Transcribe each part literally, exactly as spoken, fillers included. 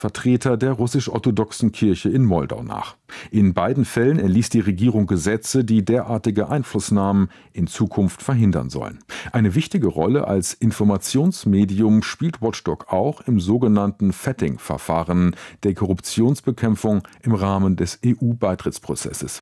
Vertreter der russisch-orthodoxen Kirche in Moldau nach. In beiden Fällen erließ die Regierung Gesetze, die derartige Einflussnahmen in Zukunft verhindern sollen. Eine wichtige Rolle als Informationsmedium spielt Watchdog auch im sogenannten Vetting-Verfahren der Korruptionsbekämpfung im Rahmen des E U-Beitrittsprozesses.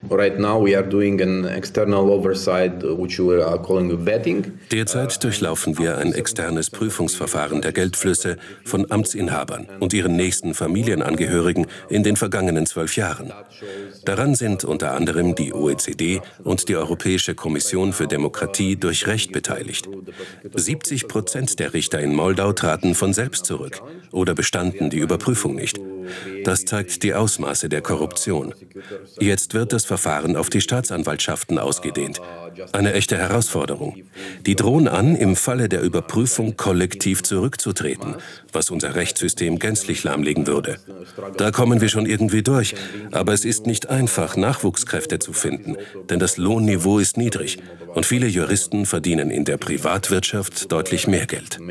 Derzeit durchlaufen wir ein externes Prüfungsverfahren der Geldflüsse von Amtsinhabern und ihren nächsten Familienangehörigen in den vergangenen zwölf Jahren. Daran sind unter anderem die O E C D und die Europäische Kommission für Demokratie durch Recht beteiligt. siebzig Prozent der Richter in Moldau traten von selbst zurück oder bestanden die Überprüfung nicht. Das zeigt die Ausmaße der Korruption. Jetzt wird das Verfahren auf die Staatsanwaltschaften ausgedehnt. Eine echte Herausforderung. Die drohen an, im Falle der Überprüfung kollektiv zurückzutreten, was unser Rechtssystem gänzlich lahmlegen würde. Da kommen wir schon irgendwie durch, aber es ist nicht einfach, Nachwuchskräfte zu finden, denn das Lohnniveau ist niedrig und viele Juristen verdienen in der Privatwirtschaft deutlich mehr Geld.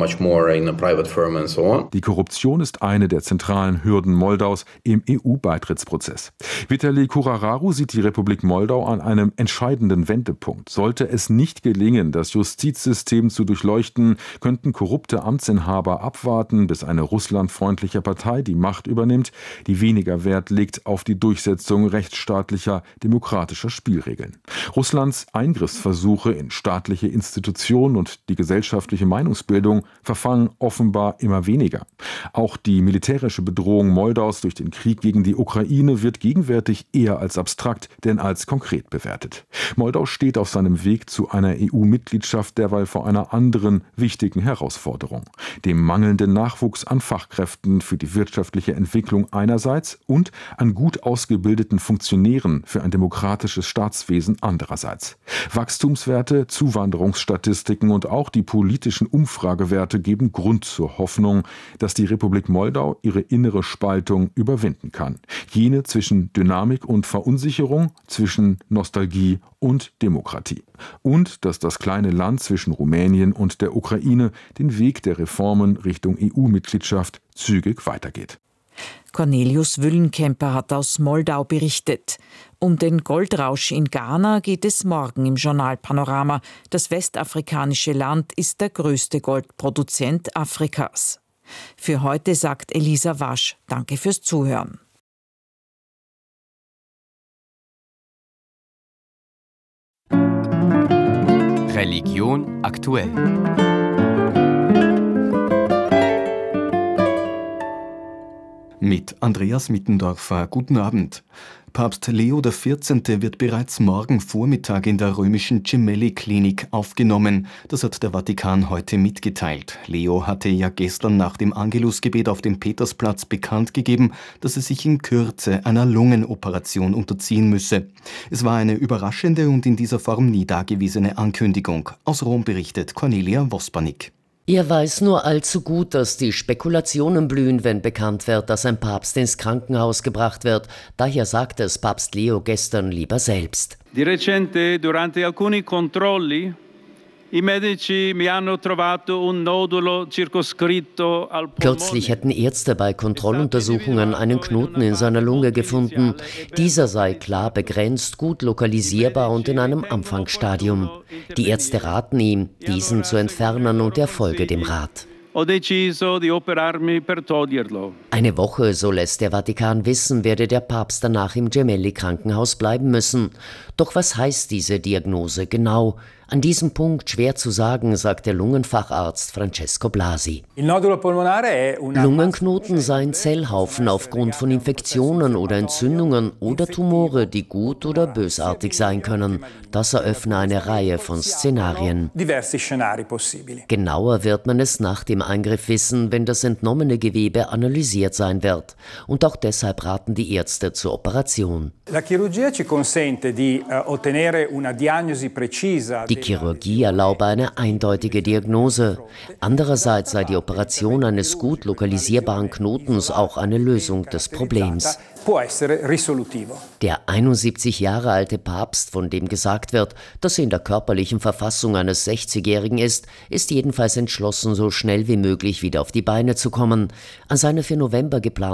Die Korruption ist eine der zentralen Hürden Moldaus im E U-Beitrittsprozess. Vitali Kurararu sieht die Republik Moldau an einem entscheidenden Wendepunkt. Sollte es nicht gelingen, das Justizsystem zu durchleuchten, könnten korrupte Amtsinhaber abwarten, bis eine russlandfreundliche Partei die Macht übernimmt, die weniger Wert legt auf die Durchsetzung rechtsstaatlicher, demokratischer Spielregeln. Russlands Eingriffsversuche in staatliche Institutionen und die gesellschaftliche Meinungsbildung verfangen offenbar immer weniger. Auch die militärische Bedrohung Moldaus durch den Krieg gegen die Ukraine wird gegenwärtig eher als abstrakt denn als konkret bewertet. Moldau steht auf seinem Weg zu einer E U-Mitgliedschaft derweil vor einer anderen wichtigen Herausforderung: dem mangelnden Nachwuchs an Fachkräften für die wirtschaftliche Entwicklung einerseits und an gut ausgebildeten Funktionären für ein demokratisches Staatswesen andererseits. Wachstumswerte, Zuwanderungsstatistiken und auch die politischen Umfragewerte geben Grund zur Hoffnung, dass die Republik Moldau ihre innere Spaltung überwinden kann. Jene zwischen Dynamik und Verunsicherung, zwischen Nostalgie und Demokratie. Und dass das kleine Land zwischen Rumänien und der Ukraine den Weg der Reformen Richtung E U-Mitgliedschaft zügig weitergeht. Cornelius Wüllenkemper hat aus Moldau berichtet. Um den Goldrausch in Ghana geht es morgen im Journalpanorama. Das westafrikanische Land ist der größte Goldproduzent Afrikas. Für heute sagt Elisa Wasch, danke fürs Zuhören. Religion aktuell. Mit Andreas Mittendorfer. Guten Abend. Papst Leo der vierzehnte wird bereits morgen Vormittag in der römischen Gemelli-Klinik aufgenommen. Das hat der Vatikan heute mitgeteilt. Leo hatte ja gestern nach dem Angelusgebet auf dem Petersplatz bekannt gegeben, dass er sich in Kürze einer Lungenoperation unterziehen müsse. Es war eine überraschende und in dieser Form nie dagewesene Ankündigung. Aus Rom berichtet Cornelia Wospanik. Er weiß nur allzu gut, dass die Spekulationen blühen, wenn bekannt wird, dass ein Papst ins Krankenhaus gebracht wird. Daher sagte es Papst Leo gestern lieber selbst. Di recente, durante alcuni controlli, i medici mi hanno trovato un nodulo circoscritto al polmone. Kürzlich hätten Ärzte bei Kontrolluntersuchungen einen Knoten in seiner Lunge gefunden. Dieser sei klar begrenzt, gut lokalisierbar und in einem Anfangsstadium. Die Ärzte raten ihm, diesen zu entfernen, und er folge dem Rat. Eine Woche, so lässt der Vatikan wissen, werde der Papst danach im Gemelli-Krankenhaus bleiben müssen. Doch was heißt diese Diagnose genau? An diesem Punkt schwer zu sagen, sagt der Lungenfacharzt Francesco Blasi. Lungenknoten seien Zellhaufen aufgrund von Infektionen oder Entzündungen oder Tumore, die gut oder bösartig sein können. Das eröffne eine Reihe von Szenarien. Genauer wird man es nach dem Eingriff wissen, wenn das entnommene Gewebe analysiert sein wird. Und auch deshalb raten die Ärzte zur Operation. Die Chirurgie erlaube eine eindeutige Diagnose. Andererseits sei die Operation eines gut lokalisierbaren Knotens auch eine Lösung des Problems. Der einundsiebzig Jahre alte Papst, von dem gesagt wird, dass er in der körperlichen Verfassung eines sechzigjährigen ist, ist jedenfalls entschlossen, so schnell wie möglich wieder auf die Beine zu kommen. An seiner für November geplanten